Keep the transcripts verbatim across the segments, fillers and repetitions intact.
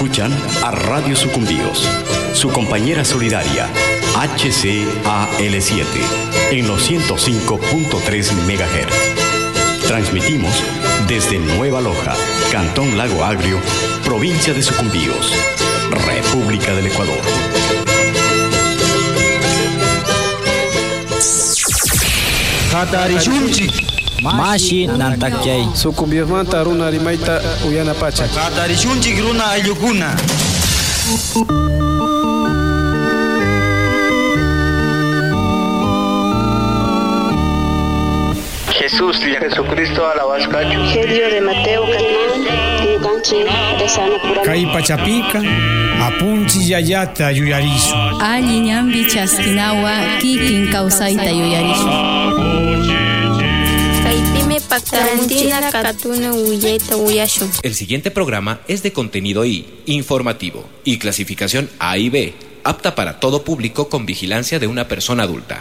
Escuchan a Radio Sucumbíos, su compañera solidaria, H C A L siete, en los ciento cinco punto tres megahertz. Transmitimos desde Nueva Loja, Cantón Lago Agrio, provincia de Sucumbíos, República del Ecuador. Katarishunchi Mashi nantakyay Sucumbíos manta runa rimayta uyana pacha. Katarishunchi runa ayukuna. Jesús, Jesucristo, alabascacho. Evangelio de Mateo, capítulo de Sana Pura. Kay pachapica, apunchi yayata yuyarisu. Alli ñambi chaskinawa, kikin kawsayta yuyarisu. Kaypimi paktarantina katuna uyayta uyashun. El siguiente programa es de contenido I, informativo, y clasificación A y B, apta para todo público con vigilancia de una persona adulta.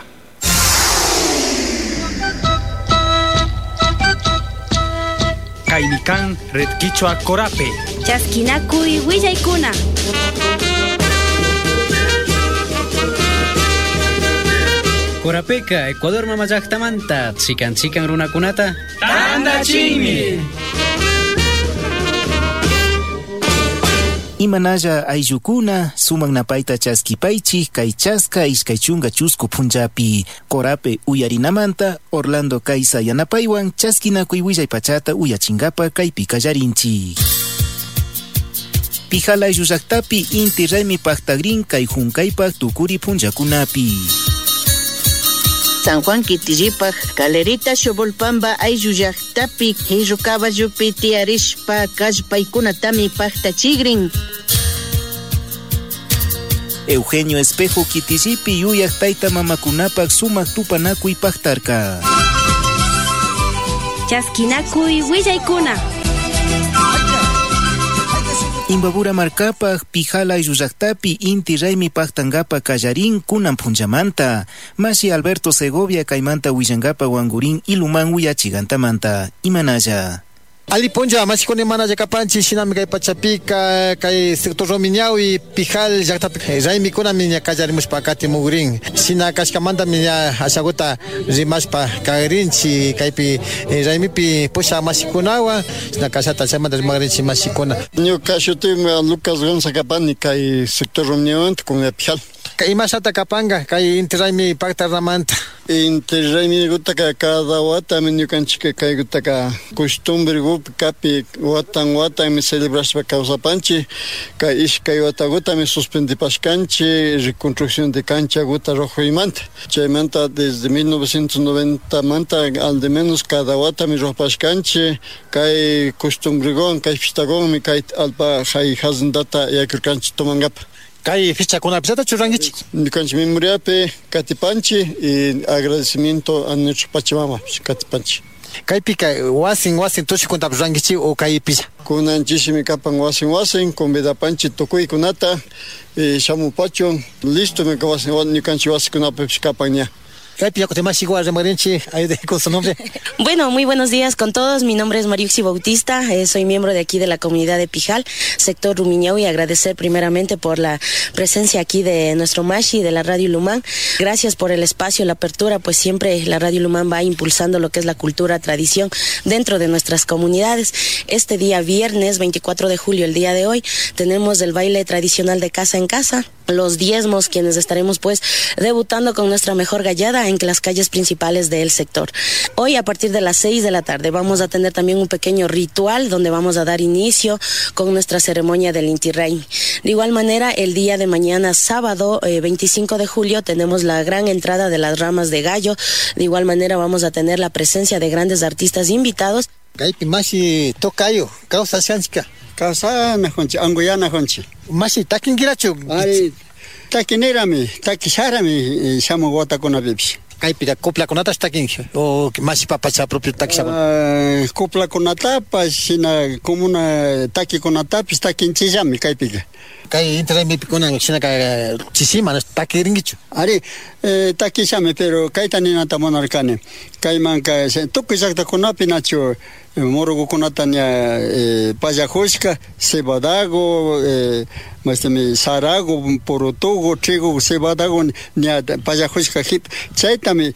Kaynikan Red Quichua Corape. Chaskinakuy willaykuna. Corapeka, Ecuador mamallaqtamanta, chikan chikan runakunata. Tandachimi. Imanalla ayllukuna suman napayta chaskipaychik kay chaska iskay chunga chusku punjapi Corape uyarinamanta Orlando Kaisa yanapaywan chaskinakuy willay pachata uyachingapa kaypi kallarinchik. Pijala ayllullaktapi inti raymi paktagrin kay hunkaypak tukuri punjakunapi. San Juan Kitiripak, Calerita Xobolpamba, Aylluyaktapi, Hiru Caballupi, Tiarishpa, Kallpaykunatami Pakta Chigrin. Eugenio Espejo Kitiripi, Yuyak Taita Mamakunapak, Sumak Tupanakuy Paktarka. Chaskinakuy willaykuna. Imbabura markapak Pijala ayllullaktapi inti raymi paktangapa kallarin kunan punchamanta. Mashi Alberto Segovia kaymanta willangapa wangurin iluman willachigantamanta. Imanalla. Ali punja masikone mana jakapanchi shinami kay pachapika kay sector Romiñawi Pijal llaktapi raymi kunami ña kallarimushpa kati mugurin sina kashkamanta miña ashaguta rimashpa kagrinchi kaypi raymipi pusha masikunawa sina kashata chamanta rimagrinchi masikuna. Ñuka shutimi Lucas Gonza kapani kay sector Romiñawi con Pijal. Kay mashata kapanga kay inti raymi paktarramanta. Inti raymi gutaka cada wata ñukanchik kay gutaka costumbre kapi watan watan mi celebrashpa kawsapanchi kay ishkay wata guta mi suspendipashkanchi reconstrucción de cancha guta rojo imanta chaymanta desde mil novecientos noventa manta al de menos cada wata mi rojpashkanchi kay costumbregon kay fistagon mi kay alpa hay hazndata yakurkanchi tomangapa. Kay ficha con apesata churrangichi. Nikanchi memoriape katipanchi y agradecimiento a nuestro Pachamama katipanchi. Kay pika wasin wasin toshi kunta rangichi o kay pisa. Kunanchishimi kapan wasin wasin con bedapanchi tokuy kunata y shamu pacho listo me kawasin nikanchi wasin kunape kapan. Con su nombre. Bueno, muy buenos días con todos. Mi nombre es Mariuxi Bautista, eh, soy miembro de aquí de la comunidad de Pijal, sector Rumiñahui, y agradecer primeramente por la presencia aquí de nuestro Mashi, de la Radio Lumán. Gracias por el espacio, la apertura, pues siempre la Radio Lumán va impulsando lo que es la cultura, tradición dentro de nuestras comunidades. Este día viernes veinticuatro de julio, el día de hoy, tenemos el baile tradicional de casa en casa, los diezmos, quienes estaremos pues debutando con nuestra mejor gallada en las calles principales del sector. Hoy a partir de las seis de la tarde vamos a tener también un pequeño ritual donde vamos a dar inicio con nuestra ceremonia del Inti Raymi. De igual manera, el día de mañana, sábado eh, veinticinco de julio, tenemos la gran entrada de las ramas de gallo. De igual manera vamos a tener la presencia de grandes artistas invitados. Kaypi mashi tokayo, causa shanchika. Causa najonchi, anguyana jonchi. Mashi takin girachu. Ay, takinirami, takisharami, shamu wata kuna bibi. Kaypi copla con atas takin o mashi papacha propio takishama. Uh, copla con atapa, sina como una taki con atapis takin chijami kaypi. Kay intrami pikuna sina ka chisima takiringichu. Ari eh, takishami pero kaytani nata monarkane. Kayman ka toku jakta con apinacho. morogukunata ña pallajushka, cebadago, mastami sarago, porotogo, trigo, cebadago ña pallajushka hip chaytami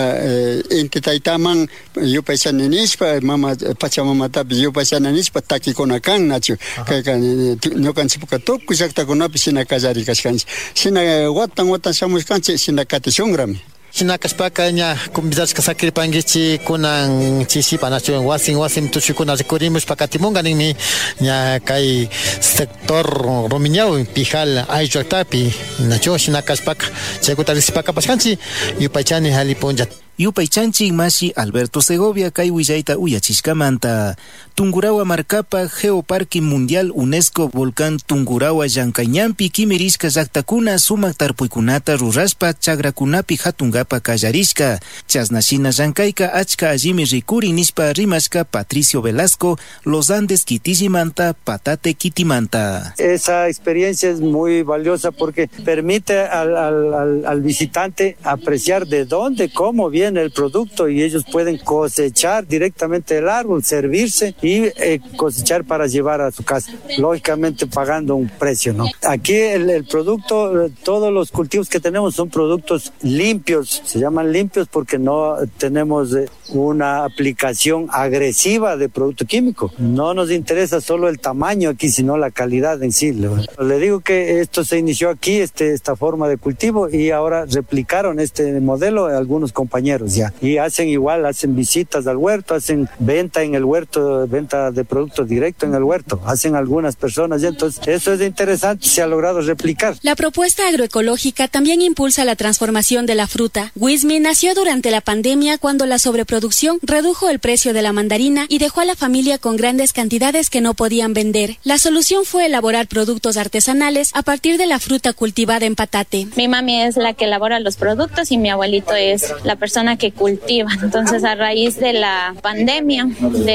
intitaytaman yupaychaninishpa mama pachamamatapi yupaychaninishpa takikuna kan nachu kayka ñukanchikpuka tukuy llaqtakunapi shina kallarikashkanchik shina watan watan shamushkanchik shina katishungrami. Shinakashpaka ña convidachka sakiripankichi kunan chisipa nachu wasin wasin tushikuna rikurimush pakatimunga ninmi ña kay sector Rumiñahui Pijal ayllu llaqtapi nachu shinakashpaka chaykuta risipaka pashkanchi yupaychani halipunlla. Yupaychanchik mashi Alberto Segovia kay willayta uyachishkamanta. Tungurawa markapa Geoparque Mundial UNESCO Volcán Tungurawa llankayñampi kimirishka llaqtakuna sumak tarpuykunata rurashpa chagrakunapi hatungapa kallarishka. Chasnashina llankayka achka allimi rikuri nishpa rimashka Patricio Velasco Los Andes Kitillimanta Patate Kitimanta. Esa experiencia es muy valiosa porque permite al, al, al, al visitante apreciar de dónde, cómo viene el producto y ellos pueden cosechar directamente el árbol, servirse y eh, cosechar para llevar a su casa, lógicamente pagando un precio, ¿no? Aquí el, el producto, todos los cultivos que tenemos son productos limpios, se llaman limpios porque no tenemos eh, una aplicación agresiva de producto químico. No nos interesa solo el tamaño aquí, sino la calidad en sí. Le, le digo que esto se inició aquí, este, esta forma de cultivo, y ahora replicaron este modelo algunos compañeros ya. Y hacen igual, hacen visitas al huerto, hacen venta en el huerto, venta de productos directo en el huerto. Hacen algunas personas ya. Entonces, eso es interesante, se ha logrado replicar. La propuesta agroecológica también impulsa la transformación de la fruta. Wismi nació durante la pandemia cuando la sobreproducción redujo el precio de la mandarina y dejó a la familia con grandes cantidades que no podían vender. La solución fue elaborar productos artesanales a partir de la fruta cultivada en Patate. Mi mami es la que elabora los productos y mi abuelito es la persona que cultiva. Entonces, a raíz de la pandemia,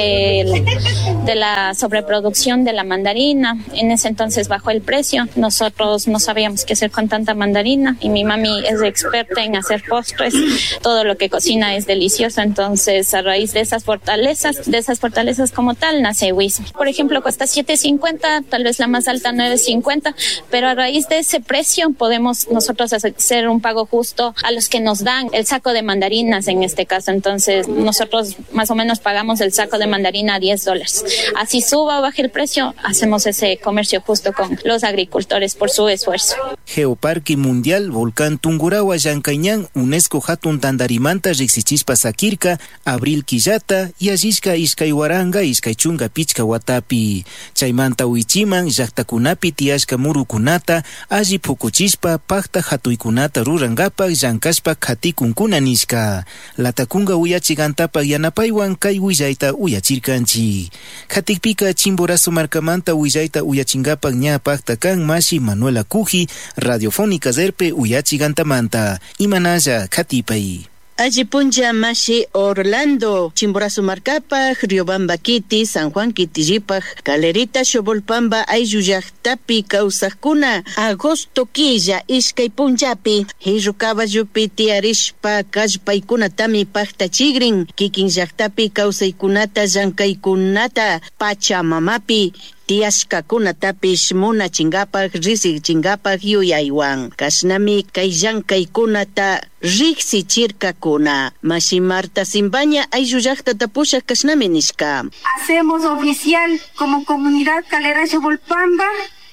de, de la sobreproducción de la mandarina, en ese entonces bajó el precio. Nosotros no sabíamos qué hacer con tanta mandarina y mi mami es experta en hacer postres. Todo lo que cocina es delicioso. Entonces, a raíz de esas fortalezas, de esas fortalezas como tal, nace Wismi. Por ejemplo, cuesta siete cincuenta, tal vez la más alta nueve cincuenta, pero a raíz de ese precio podemos nosotros hacer un pago justo a los que nos dan el saco de mandarinas en este caso. Entonces, nosotros más o menos pagamos el saco de mandarina a diez dólares. Así suba o baje el precio, hacemos ese comercio justo con los agricultores por su esfuerzo. Geoparque Mundial Volcán Tungurawa Llankayñan UNESCO Hatun Tandarimanta Rixichishpa Sakirka Abril Quillata Yashishka Iskay Waranga Iskay Chunga Pichka Watapi Chaymanta Uichiman Llaqtakunapi Tiashka Murukunata Alli Pukuchishpa Pakta Hatuykunata Rurangapa Llankashpa Khatikunkuna Nishka Latakunga Uyachigantapak Yanapaywan Kay Willayta Uyachirkanchi Khatikpika Chimborazo Markamanta Willayta Uyachingapak Ña Pakta Kan Mashi Manuela Kuji Radiofónica Zerpe Uyachigantamanta Imanaya Khatipay. Allipuncha Mashi Orlando, Chimborazo Marcapaj, Riobamba Kiti, San Juan Kitillipaj, Calerita Xobolpamba, Ayllu llaqtapi kawsaqkuna, Agosto Quilla, Iskay Punchapi, Hiru Caballupi tiarishpa kallpaykunatami paktachigrin, Kikin llaqtapi kawsaykunata llankaykunata, Pachamamapi, tiashkakunatapish muna chingapaj, risik chingapaj yuyaywan. Kashnami kay llankaykunata riksichirkakuna. Mashi Marta Simbaña ayllu llaqtata pushaq kashnami nishka. Hacemos oficial como comunidad Calera Xobolpamba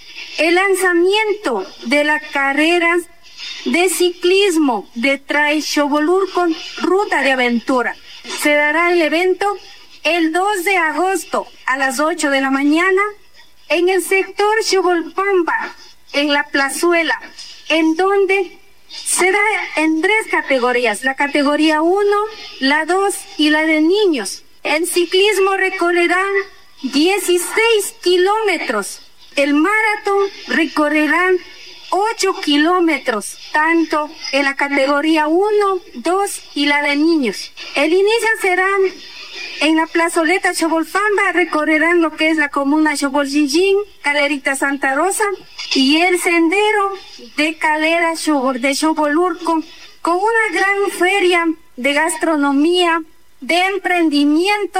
el lanzamiento de la carrera de ciclismo de Trail Xobolur con ruta de aventura. Se dará el evento el dos de agosto a las ocho de la mañana en el sector Xobolpamba, en la plazuela, en donde será en tres categorías, la categoría uno, la dos y la de niños. El ciclismo recorrerá dieciséis kilómetros, el maratón recorrerá ocho kilómetros, tanto en la categoría uno, dos y la de niños. El inicio será en la plazoleta Xobolpamba, recorrerán lo que es la comuna Xoboljillín, Calerita Santa Rosa y el sendero de Calera Xobol, de Xobolurco, con una gran feria de gastronomía, de emprendimientos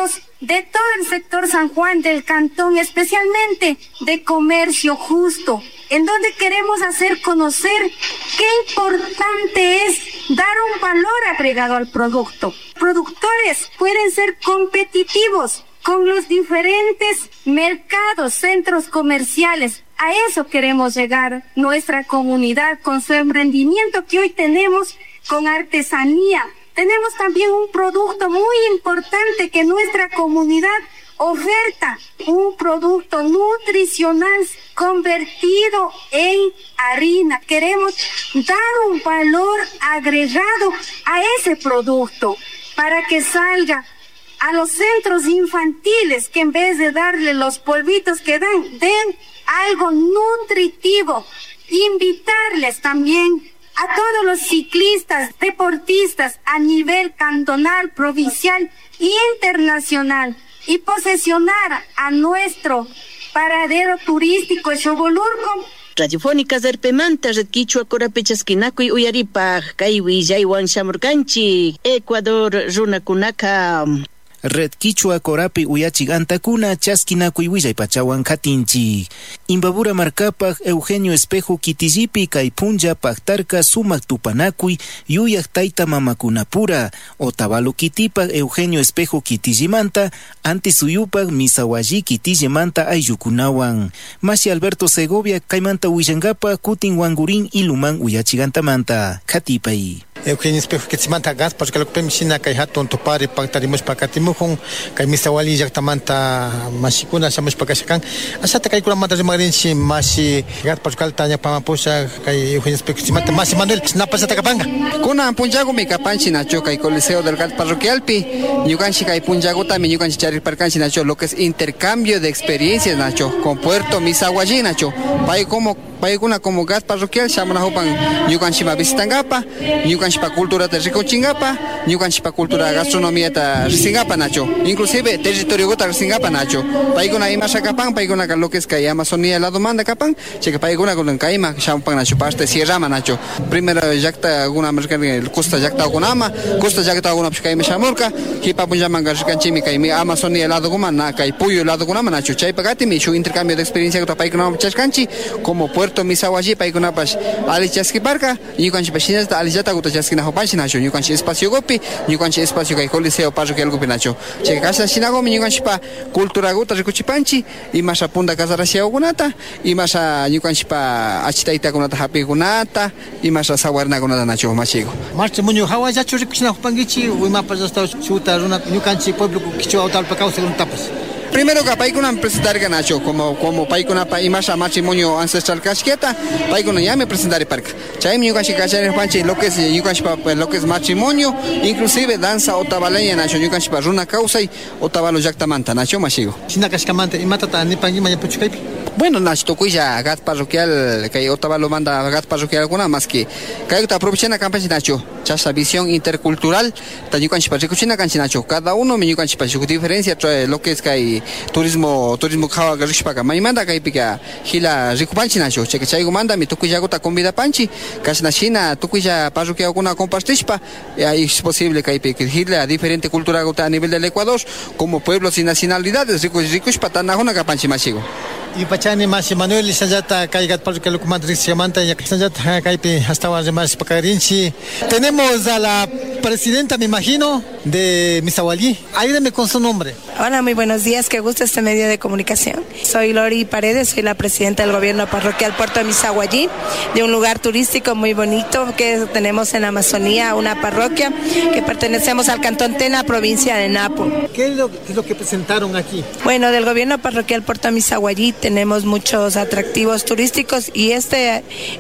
de todo el sector San Juan del Cantón, especialmente de comercio justo, en donde queremos hacer conocer qué importante es dar un valor agregado al producto. Productores pueden ser competitivos con los diferentes mercados, centros comerciales. A eso queremos llegar, nuestra comunidad, con su emprendimiento que hoy tenemos con artesanía. Tenemos también un producto muy importante que nuestra comunidad oferta, un producto nutricional convertido en harina. Queremos dar un valor agregado a ese producto para que salga a los centros infantiles, que en vez de darle los polvitos que dan, den algo nutritivo. Invitarles también a todos los ciclistas, deportistas a nivel cantonal, provincial e internacional, y posesionar a nuestro paradero turístico Xobolurco. Radiofónicas de Arpemanta, Red Quichua, Corape, Chasquinacuy, Uyaripaj, Kaiwi, Yaiwan, Shamurcanchi, Ecuador, Runacunaca. Red Quichua Corapi Uyachig Antakuna Chasquinacuy Willaipachawan Katinchi. Imbabura Marcapaj Eugenio Espejo Kitijipi Kai Punja Pajtarka Sumak Tupanacuy Yuyak Taita Mamakunapura. Otavalo Kitipaj Eugenio Espejo Kitijimanta antes Uyupaj Misawaji Kitijimanta Ayukunawan. Masi Alberto Segovia Kaimanta Uyangapa Kutin Wangurin Iluman Uyachigantamanta. Katipai. Eugenio Espejo Kitijimanta Gaspar Kalopemishina Kai Haton Topari Pactarimus Pacatimu kay misawali jaktamanta masikuna sa muspakasakan asata kay kula mata marinsi masi gat pascal tanya pamapusa kay Eugenio Espejo Kitijimanta masi Manuel napasata kapanga kuna punjago mi kapanchi nacho kay coliseo del gat parroquialpi ñukanchi kay punjago también ñukanchi charir parkanchi nacho lo que es intercambio de experiencias nacho con Puerto Misahuayi nacho pay como pay kuna como gat parroquial shamana hopan ñukanchi ma visitangapa ñukanchi pa cultura de ricochingapa ñukanchi pa cultura gastronomía ta Singapa nacho, inclusive territorio gota Singapa nacho. Paiguna ima shakapan, paiguna lo que es que Amazonía la demanda capan, cheque paiguna con caima, champan nacho, paste sierra nacho. Primero jacta alguna mercado el costa jacta alguna ama, costa jacta alguna pscaime chamurca, hipa punjaman gascanchimi caimi Amazonía la dogumana, kai puyo la dogumana nacho, chay pagati mi su intercambio de experiencia con paiguna chascanchi, como Puerto Misahuayi, paiguna pas alichaski parca, yukanchi pashinas alijata gota chaskina hopanchi nacho, yukanchi espacio gopi, yukanchi espacio kai coliseo parroquial Nacho. Che casa sinago mi ñukanchipa cultura guta rikuchipanchi y más apunda casa racia gunata y más a ñukanchipa achitaita kunata happy gunata y más a sawarna gunata nacho machigo. Marche muño hawa ya churi kuchina pangichi uy mapas hasta chuta runa ñukanchi pueblo kichua tal pa causa un tapas. Primero que paikuna presentar ganacho como como paikuna pa imasha matrimonio ancestral casqueta paikuna ya me presentar parca chay mi yukashi kachar panche lo que es yukashi pa lo que es matrimonio inclusive danza otabaleña nacho yukashi pa runa causa y otabalo yaktamanta nacho masigo sina kaskamanta y matata ni pangi maya puchkaipi. Bueno, nacho tokuya gat parroquial que otabalo manda gat parroquial alguna más que que ta aprovechar campaña nacho chasa visión intercultural ta yukashi pa rikuchina canchi nacho cada uno mi yukashi pa su diferencia lo que es que turismo turismo kawa garishpaka maimanda kai pika hila rikupanchi nacho cheque chaigo manda mi tukuya gota convida panchi kasna china tukuya parroquia alguna compartishpa ahí es posible kai pika hila diferente cultura gota a nivel del Ecuador como pueblos y nacionalidades ricos ricos patana hona kapanchi masigo y pachani masi Manuel sanjata kaigat parroquia locumandri siamanta ya sanjata kaipi hasta was más pakarinchi. Tenemos a la presidenta, me imagino, de Misahuayi. Ayúdame con su nombre. Hola, muy buenos días. Qué gusto este medio de comunicación. Soy Lori Paredes, soy la presidenta del gobierno parroquial Puerto de Misahuayi, de un lugar turístico muy bonito que tenemos en la Amazonía, una parroquia que pertenecemos al Cantón Tena, provincia de Napo. ¿Qué es lo, qué es lo que presentaron aquí? Bueno, del gobierno parroquial Puerto de Misahuayi tenemos muchos atractivos turísticos y este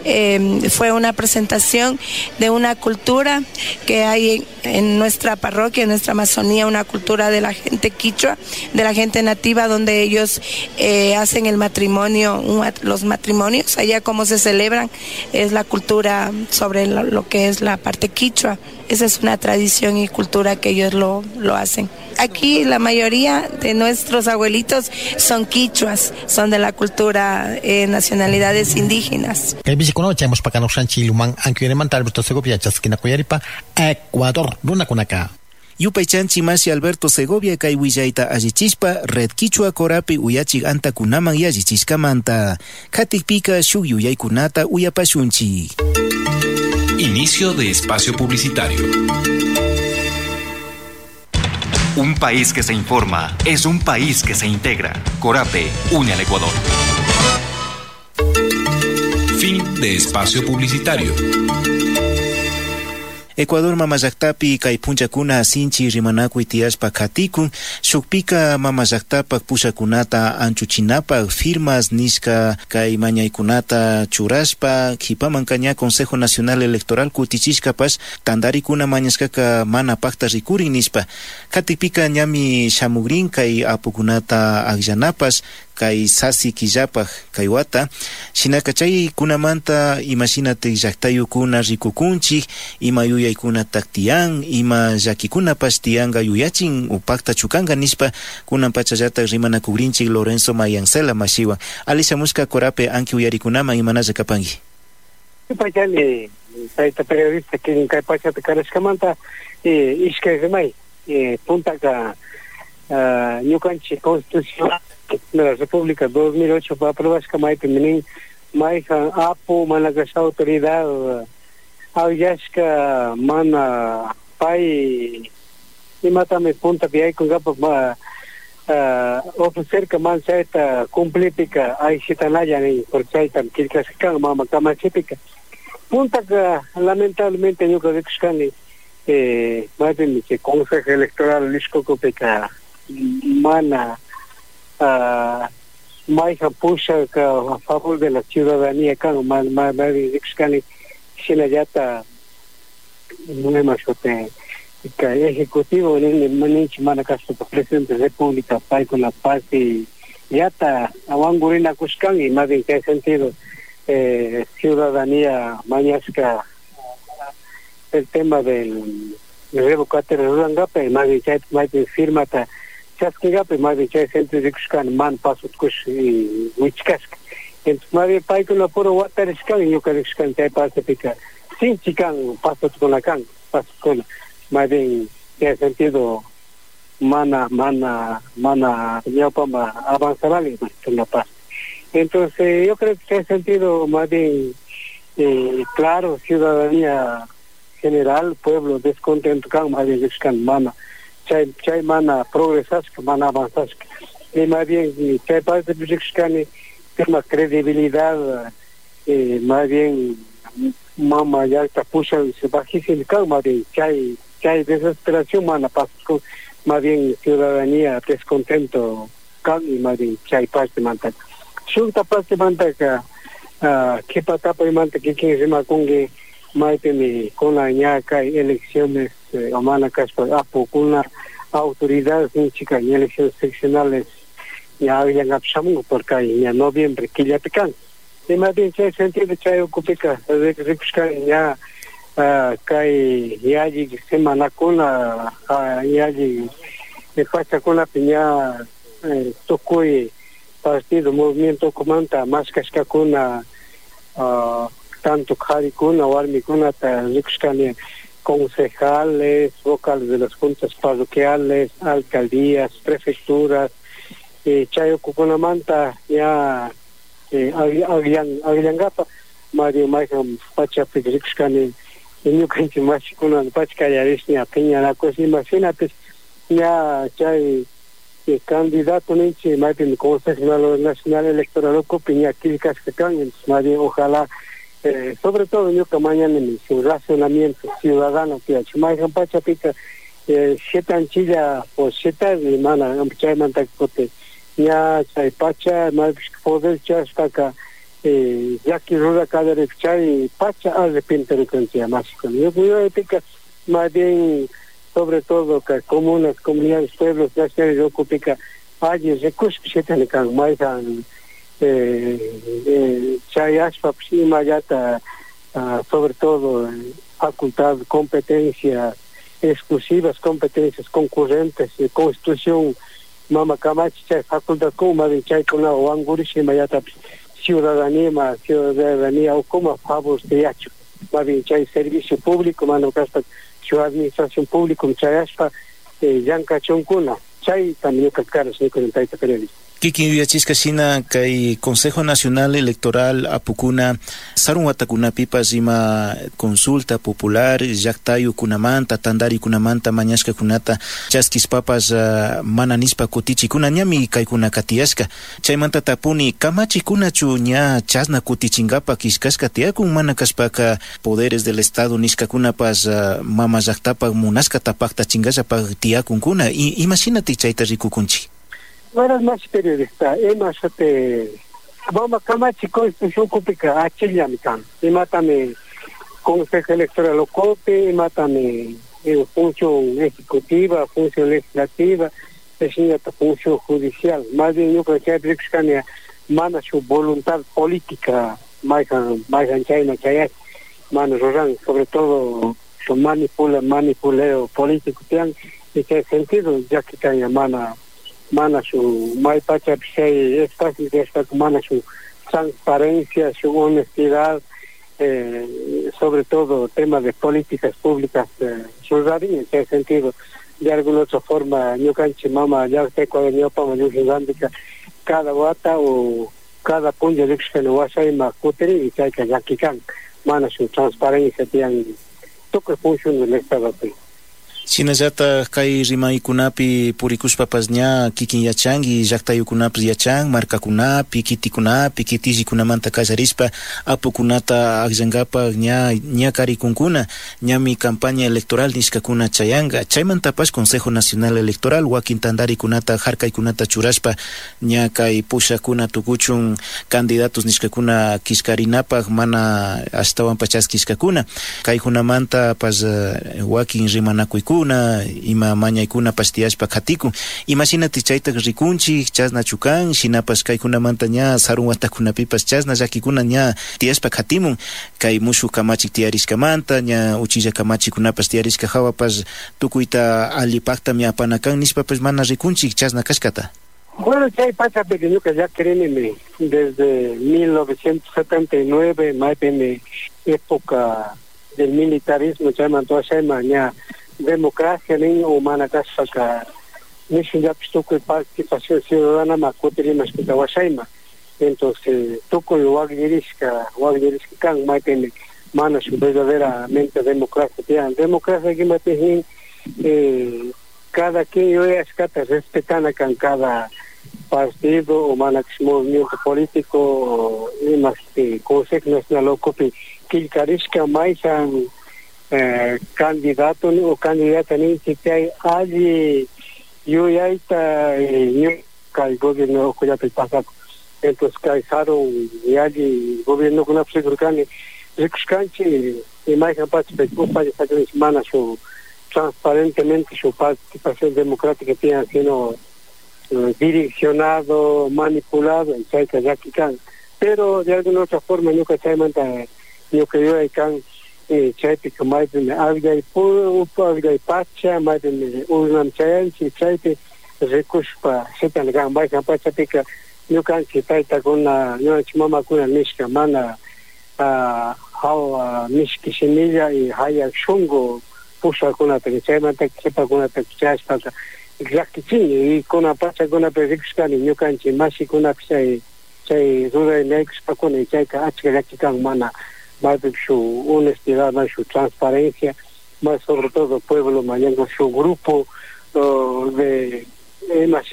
eh, fue una presentación de una cultura que hay en, en nuestra parroquia, en nuestra Amazonía, una cultura de la gente quichua, de la gente nativa, donde ellos eh, hacen el matrimonio, un, los matrimonios, allá como se celebran, es la cultura sobre lo, lo que es la parte quichua. Esa es una tradición y cultura que ellos lo, lo hacen. Aquí la mayoría de nuestros abuelitos son quichuas, son de la cultura, eh, nacionalidades indígenas. Ecuador, Luna Kunaca. Yupaychanchi Masi Alberto Segovia kay willaita allichispa Red Quichua Corapi uyachik antakunaman yallichiskamanta. Katikpika shuk yuyaykunata uyapashunchi. Inicio de espacio publicitario. Un país que se informa es un país que se integra. Corape une al Ecuador. Fin de espacio publicitario. Ecuador mamayaktapi kay punchakuna sinchi rimanakuy tiyashpa katikun shukpika mamayaktapak pushakunata anchuchinapak firmas nishka kay mañaykunata churashpa hipaman kaña Consejo Nacional Electoral kutichishkapash tandarikuna mañashkaka mana pakta rikurin nishpa katikpika ñami shamugrin kay apukunata akllanapash kay sasi killapak kay wata shinaka chay kunamanta imashinate llaktayukuna rikukunchik ima yuyaykuna taktiyan ima llakikunapash tiyanga yuyachin upakta chukanga nispa kunan pachallatak rimanakugrinchik Lorenzo Mayancela mashiwan alishamushka Corape anki uyarikunaman imanalla kapanki pachani sayta periodista kin kay pachata karashkamanta ishkay rimay puntaka ñukanchik constitución de la República dos mil ocho para aprobar que minin maija apo managas autoridad auyashka mana pai y matame punta que hay con gapa ma ofrecer que man saita cumplítica hay sitanaya ni por saita que kan mama kama típica punta que lamentablemente yo creo que eh más bien que consejo electoral lisco copica mana Uh, más apoya a favor de la ciudadanía que más más más que sinayata no es más que el ejecutivo ni ni chimana caso presidente de la República para con la paz y ya está awangurina kuskan y más en qué sentido eh, ciudadanía mañasca el tema del revocatorio de Rangape más en qué más firma ta Chaskigape más de que gente de Kuskan man pasut kush y Wichkask. Entonces más de pai con la puro water scan yo que Kuskan te pasa pica. Sin chican pasut con la can, pasut con más de que sentido mana mana mana yo para avanzar algo en la paz. Entonces yo creo que ese sentido más de eh, claro ciudadanía general pueblo descontento con más de Kuskan mana chay chay mana progresas que mana avanzas y más bien chay parte de que tema credibilidad eh, más bien mama ya está pucha se bajísimo más bien chay chay desesperación mana pasco más bien ciudadanía descontento can y más bien chay parte manta shunta parte manta que que pata pa manta que quien se macongue más bien con la ñaca elecciones humana caspa apo con la autoridad sin chica y elecciones seccionales ya habían apshamu porque en noviembre que ya pecan y más bien se sentido chay ocupica de que buscan ya kai ya allí semana con la ya allí de facha con la piña tocó partido movimiento comanda más casca con la tanto Jari con la Warmi con la buscan concejales, vocales de las juntas parroquiales, alcaldías, prefecturas, eh, Chayo Cuconamanta, ya Aguilan Gapa, Mario Maicam, Pacha Pedrixcani, y Nucanchi Machicuna, Pacha Yarisnia, Peña, la cosa, imagínate, ya Chay, el candidato Nichi, Martin, Consejo Nacional Electoral, Copiña, Kilkas, Kekan, Mario, ojalá. Eh, sobre todo yo que mañana en su racionamiento ciudadano que ha hecho más en Pachapica eh, shetan chilla o shetan y mana chay mantacote ya chay pacha más poder chas caca eh, ya que roda cada vez chay pacha arrepiente de cuantía más con yo yo pica más bien sobre todo que comunas comunidades pueblos nacionales yo copica hay recursos que shetan can más eh chay aspa psima ya ta sobre todo facultad competencia exclusivas competencias concurrentes de constitución mama kamachi chay facultad como de chay con la wangurishima ya ta ciudadanía ma ciudadanía o como favor de hecho más bien chay servicio público mano casta su administración pública chayashpa yanka chonkuna chay también katkaras ni con taita periodista. Kiki yuyachisca shina kay Consejo Nacional Electoral apukuna sarun watakunapipas ima consulta popular llaqtayu kunamanta tandari kunamanta mañashka kunata chaskispapas uh, mana nispa kutichikuna ñami kaykuna katiyashka chaymanta tapuni kamachikunachu ña chasna kutichingapak kishkashka tiyakun mana kashpaka poderes del Estado nishkakunapas uh, mama llaqtapak munashka tapakta chingallapak tiyakunkuna I, imagínate chayta rikukunchi. Buenas noches, periodista. Hemos este, vamos a camachi constitución cúpica a Chiliamican. Y mátame Consejo Electoral Ocope, y mátame eh, función ejecutiva, función legislativa, esta función judicial. Más bien yo creo que hay que mana su voluntad política, más en China que hay, manos sobre todo su manipula, manipuleo político, en ese sentido, ya que hay mana mana su mai pacha es fácil de estar mana su transparencia, su honestidad, eh, sobre todo temas de políticas públicas eh, en ese sentido. De alguna otra forma, yo canche mama ya sé cuando yo pongo yo gigántica cada guata o cada punto de que no va a ser más cuteri y que hay que ya quitar mana su transparencia tiene toque función del Estado aquí. Sinallata kay rimaykunapi purikuspapas ña kikin yachangi llaqtayukunapas yachan markakunapi kitikunapi kitillikunamanta kallarispa apukunata akllankapak ña ña karikunkuna ñami campaña electoral nishkakuna chayanga chaymantapas Consejo Nacional Electoral wakin tandarikunata harkaykunata churaspa ña kay pushakuna tukuchun candidatos nishkakuna kishkarinapak mana ashtawanpas chaskishkakuna kaykunamanta pas wakin rimanakuyku ima mañaykuna pastiyashpa katiku imagínate chayta rikunchik chasna chukan shinapas kaykunamanta ña sarun watakunapipas chasna llakikuna ña tiyashpa katimun kay mushu kamachik tiyarishkamanta ña uchilla kamachikunapas tiyarishka hawapas tukuyta allipakta miapanakan nishpapas mana rikunchik chasna kashkata. Bueno, chay pasa pequeño que ya créeme desde mil novecientos setenta y nueve más en época del militarismo chay manto shayma ña democracia ni humana kasaka ni ya pistuko participación ciudadana makoteri maskita washaima entonces toko wagiriska wagiriska kan maitene mana su verdaderamente democracia tian democracia que mate eh cada quien yo es cata respetana kan cada partido o mana movimiento político y más que Consejo Nacional Ocopi que cariska maisan Eh, candidato o candidata ni que hay allí yo ya está eh, el gobierno que ya pasa entonces caizaron y allí gobierno con la seguridad recuscanche y más capaz de culpa de esta semana su transparentemente su participación democrática tiene sido eh, direccionado manipulado y hay que ya quitan pero de alguna otra forma yo que se manda yo que yo hay can eh chaite que más de alga y puro alga y pacha más de un chance chaite recuspa se tan gran más pacha pica yo can que taita con la yo chimama con la mishka mana a hawa mishki semilla y haya chungo pusa con la tercera que sepa con la tercera para exacto y con la pacha con la perixca ni yo can que más con la pisa y chai ruda next para con el chai ka achga kan mana más de su honestidad, más su transparencia, más sobre todo el pueblo mañana su grupo uh, de más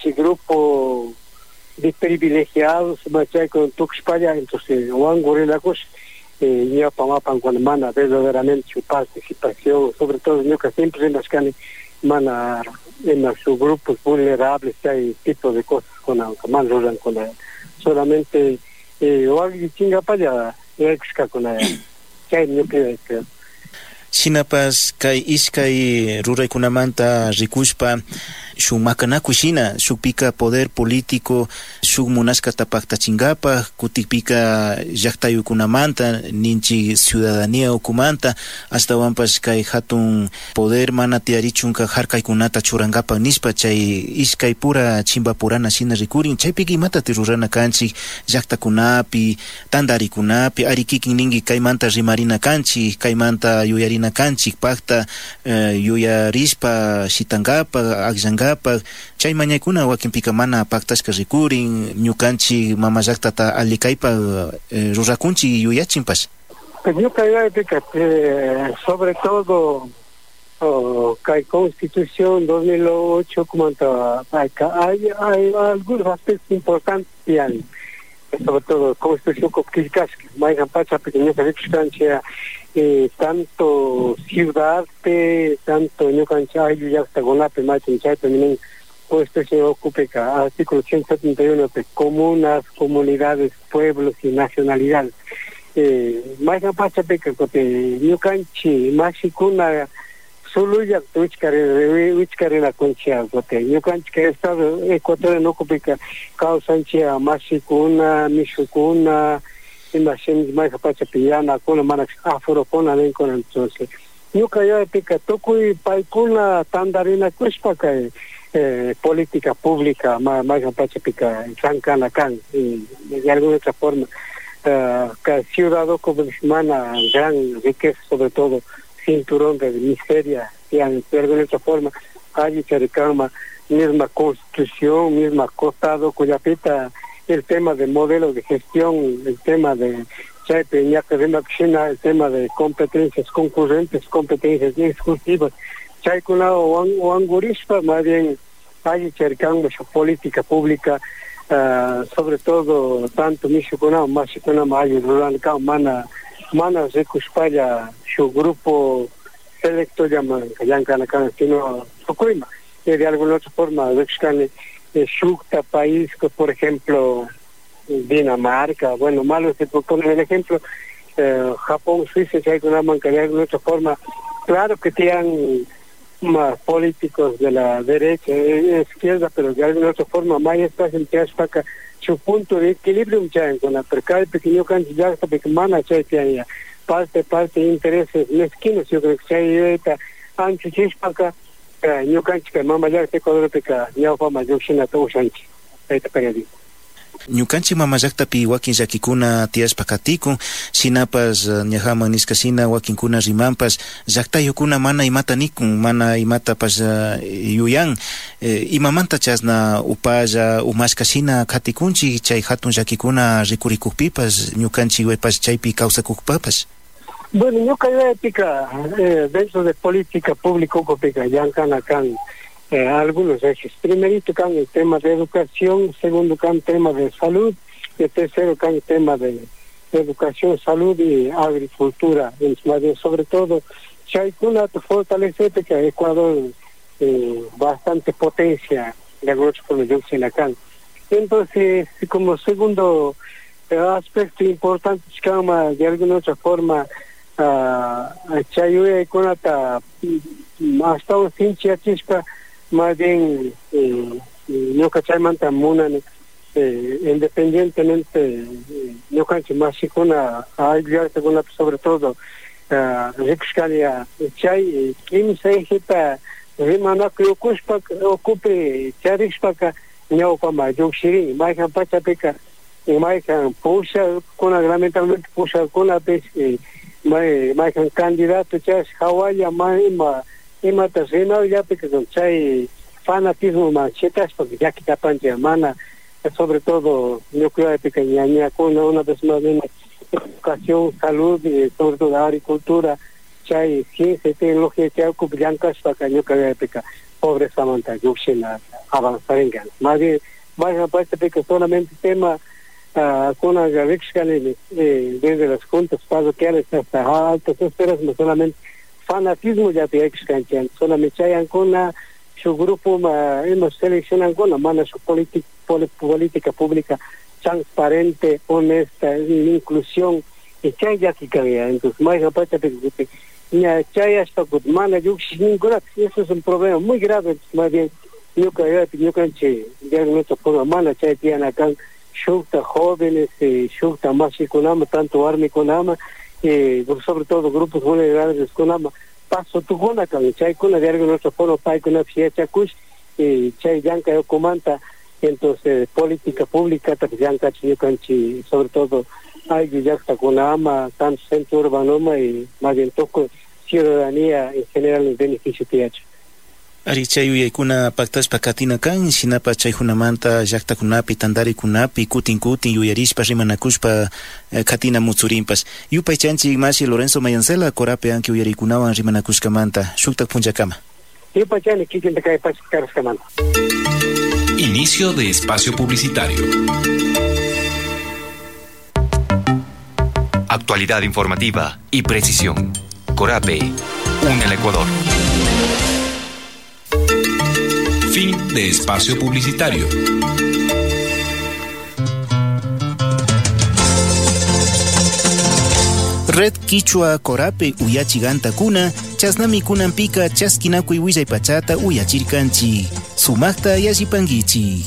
grupo de privilegiados, más ya con Tuxpaya, entonces Juan Gorilacos, y ya para con mana verdaderamente su participación, sobre todo yo que siempre más que mana en sus grupos vulnerables, que hay tipo de cosas con la más con la solamente eh, o alguien chinga para exka kuna kay nuclear Shinapas kay iskay ruraykunamanta rikushpa shuk makanakushina shukpika poder político shuk munashkata paktachingapa kutikpika llaqtayukunamanta ninchi ciudadanía ukumanta hasta wampas kay hatun poder mana tiarichunka harkaykunata churangapan nispa chay iskay pura chimba purana shina rikurin chaypiki imata tirurana kanchik llaqtakunapi tandarikunapi arikikin ningi kaymanta rimarina kanchik kaymanta yuyarina kanchik pakta uh, yuyarispa shitangapa akllangapa chay mañaykuna wakinpika mana paktashka rikurin ñukanchik mama llaqtata allikaypa uh, rurakunchik yuyachinpas. Pues yo creo que eh, sobre todo oh, que hay Constitución dos mil ocho como hay, hay, hay algunos aspectos importantes y sobre todo Constitución Copquilcas, más ampacha pequeña distancia eh, tanto ciudad tanto no cancha yo ya está con la más cancha también Constitución ocupe artículo ciento setenta y uno de comunas, comunidades, pueblos y nacionalidades. Eh, más ampacha peca que no canchi más kuna solo ya tuchkare tuchkare la concha que no canchi que estado ecuatoriano ocupe causancha más kuna mishukuna imagen más ampacha piana con la mano afro con la con entonces no cayó peca toco y paikuna tandarina cuespa que eh, política pública más más ampacha peca chancana can de alguna otra forma. Uh, que ciudadano como semana gran riqueza, sobre todo cinturón de miseria, y de alguna otra forma hay que reclama misma constitución, misma costado, cuya pita el tema de modelo de gestión, el tema de el tema de competencias concurrentes, competencias exclusivas, chaykuna o angurispa, más bien hay que reclama su política pública. Uh, sobre todo tanto Mishukuna, Mashikuna, Mayu, Ruranka, Mana, Mana, Zekuspaya, su grupo selecto llama Yankana Canastino, Fukuima, y de alguna otra forma, Zekuskane, Shukta, país que, por ejemplo, Dinamarca, bueno, malo se propone el ejemplo, uh, Japón, Suiza, si hay una manca de alguna otra forma, claro que tienen más políticos de la derecha e izquierda, pero de alguna otra forma más espacio en que su punto de equilibrio ya con la percal pequeño candidato que mana ya parte parte intereses mezquinos yo creo que hay esta ancho chispaka no cancha que mama ya te cuadro peca ya fama yo sin ato shanchi esta periodista ñukanchik mama llaqtapi wakin llakikuna tiyashpa katikun shinapas ñajaman niskashina wakinkuna rimanpas llaqtayukuna mana imata nikun mana imatapas uh, yuyan eh, imamanta chasna upalla umashkashina katikunchik chay hatun llakikuna rikurikukpipas ñukanchik wepas chaypi kawsakukpapas. Bueno, yo creo que eh, dentro de política pública que ya can Eh, algunos ejes. Primerito can el tema de educación, segundo can el tema de salud, y tercero can el tema de, de educación, salud y agricultura. Sobre todo, si hay una fortaleza que Ecuador eh, bastante potencia de algunos productos en acá. Entonces, como segundo eh, aspecto importante, de alguna otra forma, uh, Chayue con hasta hasta un cincha chispa más bien eh, no cachai manta muna eh, independientemente no canche más con sobre todo Rixcalia chay kim se hita rimana que ocupa ocupe charixpaca no para yo shiri mai kan pacha peca mai kan puxa con lamentablemente puxa con la vez mai mai kan candidato chas Hawaii mai ma y matasino ya porque con chay fanatismo machetas porque ya quita pancha mana sobre todo yo creo de pequeña con una vez más bien educación salud y sobre todo agricultura chay ciencia tecnología chay cubriancas para que yo creo de peca pobre samanta yo shina avanzar en gan más bien vaya parte que solamente tema uh, con las elecciones eh, desde las juntas parroquiales hasta altas esferas no solamente fanatismo ya te excanchan solamente hayan con la su grupo hemos seleccionado con la mano su política política pública transparente honesta inclusión y chay ya que cabía entonces más aparte de ya chay hasta con mana yo sin eso es un problema muy grave más bien Yuka yukanchi ya nuestra forma mala chay tiyan acá shukta jóvenes, eh, shukta mashi kunama, tanto army kunama, eh, sobre todo grupos vulnerables kunama, paso tu kuna kan chay kuna de algo nuestra forma pai kuna fia chakush, eh, chay yanka yo comanta, entonces política pública tak yanka yukanchi sobre todo hay yakta kunama, tanto centro urbano y más bien toco ciudadanía en general el beneficio que ha hecho. Ari chay uyaykuna pactashpa katina kan shinapa chaykunamanta llaqtakunapi tandarikunapi kutin kutin yuyarishpa rimanakushpa eh, katina mutsurimpas yupay chanchik mashi Lorenzo Mayancela Corape anki uyarikunawan rimanakushkamanta shuktak punllakama yupay chani kikintakay pachkaraskamanta. Inicio de espacio publicitario. Actualidad informativa y precisión. Corape, une al Ecuador. Fin de espacio publicitario. Red Quichua Corape uyachiganta kuna chasnami kunampika chaskinakuy willay pachata uyachirkanchi sumakta yallipankichi.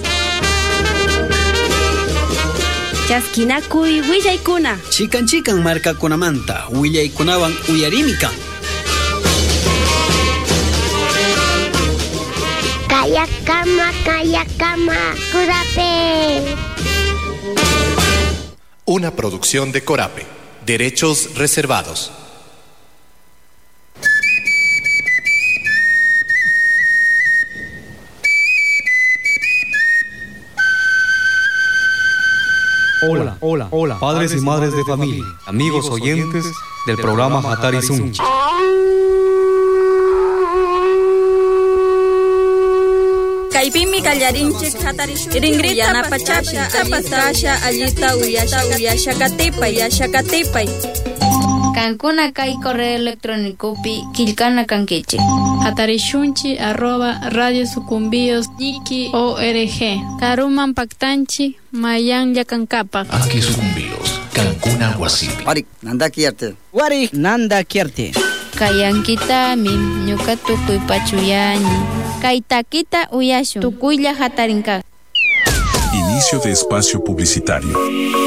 Chaskinakuy willaykuna chikan chikan markakunamanta willaykunawan uyarimi kan. Kayakama, Kayakama, Corape. Una producción de Corape. Derechos reservados. Hola, hola, hola, padres y madres de familia, amigos oyentes del programa Hatari Sunchi. Kaipimi kallarinchik hatarish iringrita pachapsha allitasha allita uyasha uyasha katipay uyasha katipay Kankuna kay correo electrónico pi kilkana kankichi hatarishunchi arroba radio sucumbíos yiki org karuman paktanchi mayan yakankapak aquí sucumbíos Cancuna Guasipi Warik nanda kierte Warik nanda kierte kayankitami ñuka tukuy pachuyañi kay takita uyashun tukuylla hatarinka. Inicio de espacio publicitario.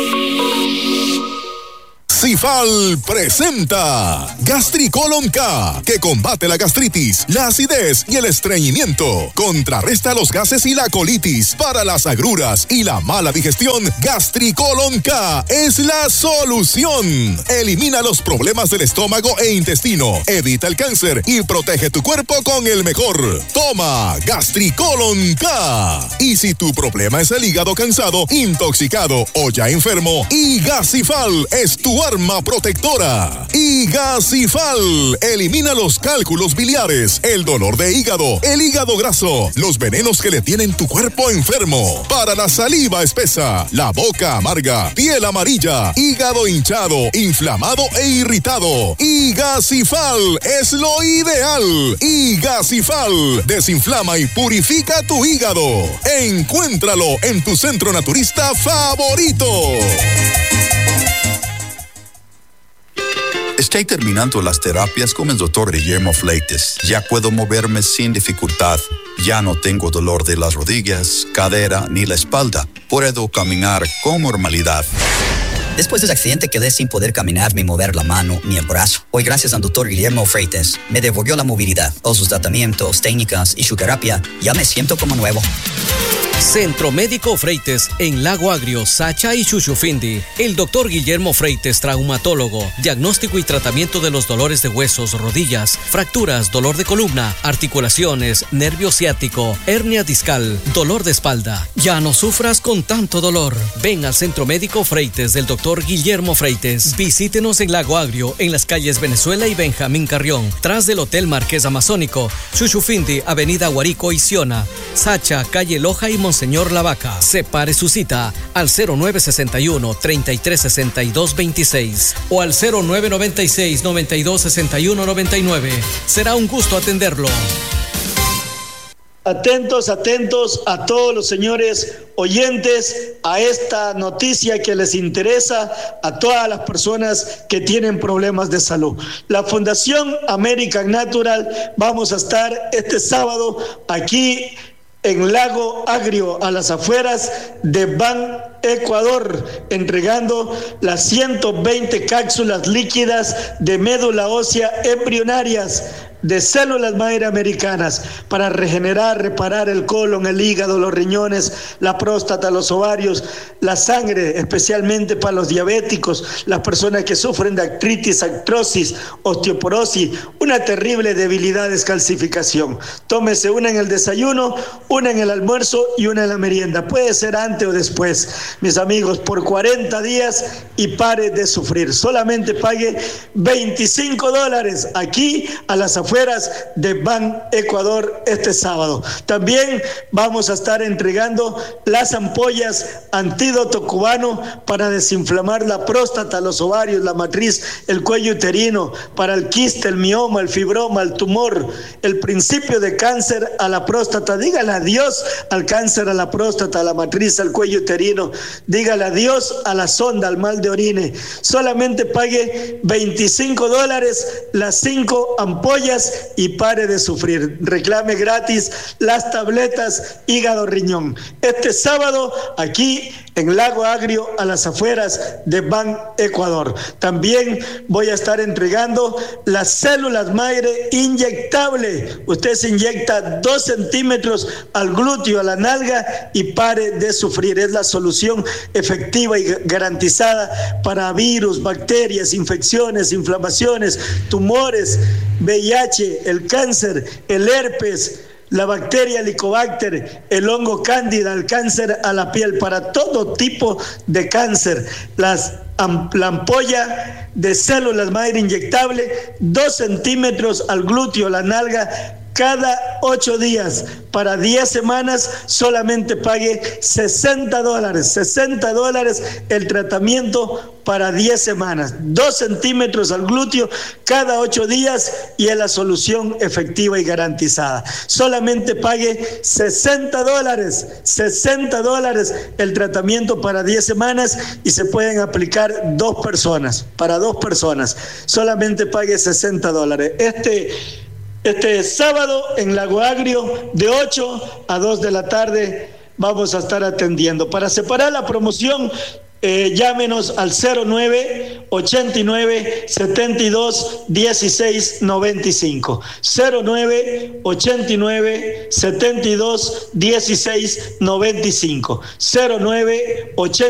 Cifal presenta Gastricolon K, que combate la gastritis, la acidez y el estreñimiento. Contrarresta los gases y la colitis. Para las agruras y la mala digestión, Gastricolon K es la solución. Elimina los problemas del estómago e intestino, evita el cáncer y protege tu cuerpo con el mejor. Toma Gastricolon K. Y si tu problema es el hígado cansado, intoxicado o ya enfermo, Igacifal es tu arma protectora. Igacifal elimina los cálculos biliares, el dolor de hígado, el hígado graso, los venenos que le tienen tu cuerpo enfermo. Para la saliva espesa, la boca amarga, piel amarilla, hígado hinchado, inflamado e irritado, Igacifal es lo ideal. Igacifal desinflama y purifica tu hígado. Encuéntralo en tu centro naturista favorito. Estoy terminando las terapias con el doctor Guillermo Fleites. Ya puedo moverme sin dificultad. Ya no tengo dolor de las rodillas, cadera ni la espalda. Puedo caminar con normalidad. Después del accidente quedé sin poder caminar ni mover la mano ni el brazo. Hoy, gracias al doctor Guillermo Freites, me devolvió la movilidad. Todos sus tratamientos, técnicas y su terapia, ya me siento como nuevo. Centro Médico Freites en Lago Agrio, Sacha y Chuchufindi. El doctor Guillermo Freites, traumatólogo, diagnóstico y tratamiento de los dolores de huesos, rodillas, fracturas, dolor de columna, articulaciones, nervio ciático, hernia discal, dolor de espalda. Ya no sufras con tanto dolor. Ven al Centro Médico Freites del doctor Guillermo Freites. Visítenos en Lago Agrio, en las calles Venezuela y Benjamín Carrión, tras del Hotel Marqués Amazónico, Chuchufindi, Avenida Guarico y Siona, Sacha, calle Loja y Monseñor Lavaca. Separe su cita al cero nueve sesenta y uno, treinta y tres sesenta y dos veintiséis o al cero nueve noventa y seis, noventa y dos sesenta y uno noventa y nueve. Será un gusto atenderlo. Atentos, atentos a todos los señores oyentes a esta noticia que les interesa a todas las personas que tienen problemas de salud. La Fundación American Natural vamos a estar este sábado aquí en Lago Agrio, a las afueras de Ban Ecuador, entregando las ciento veinte cápsulas líquidas de médula ósea embrionarias de células madre americanas para regenerar, reparar el colon, el hígado, los riñones, la próstata, los ovarios, la sangre, especialmente para los diabéticos, las personas que sufren de artritis, artrosis, osteoporosis, una terrible debilidad, descalcificación. Tómese una en el desayuno, una en el almuerzo y una en la merienda. Puede ser antes o después, mis amigos, por cuarenta días y pare de sufrir. Solamente pague veinticinco dólares aquí a las afueras de Ban Ecuador este sábado. También vamos a estar entregando las ampollas antídoto cubano para desinflamar la próstata, los ovarios, la matriz, el cuello uterino, para el quiste, el mioma, el fibroma, el tumor, el principio de cáncer a la próstata. Dígale adiós al cáncer a la próstata, a la matriz, al cuello uterino. Dígale adiós a la sonda, al mal de orine. Solamente pague veinticinco dólares las cinco ampollas y pare de sufrir. Reclame gratis las tabletas hígado riñón. Este sábado aquí en Lago Agrio, a las afueras de Ban Ecuador. También voy a estar entregando las células madre inyectable. Usted se inyecta dos centímetros al glúteo, a la nalga y pare de sufrir. Es la solución efectiva y garantizada para virus, bacterias, infecciones, inflamaciones, tumores, V I H, el cáncer, el herpes, la bacteria Helicobacter, el hongo cándida, el cáncer a la piel, para todo tipo de cáncer. Las, la ampolla de células madre inyectable, dos centímetros al glúteo, la nalga, cada ocho días, para diez semanas, solamente pague sesenta dólares, sesenta dólares el tratamiento para diez semanas, dos centímetros al glúteo cada ocho días y es la solución efectiva y garantizada. Solamente pague sesenta dólares, sesenta dólares el tratamiento para diez semanas y se pueden aplicar dos personas, para dos personas, solamente pague sesenta dólares. Este Este sábado en Lago Agrio de ocho a dos de la tarde vamos a estar atendiendo. Para separar la promoción, eh, llámenos al cero nueve ochenta y nueve setenta y dos dieciséis noventa y cinco. cero nueve ochenta y nueve setenta y dos dieciséis noventa y cinco. cero nueve ochenta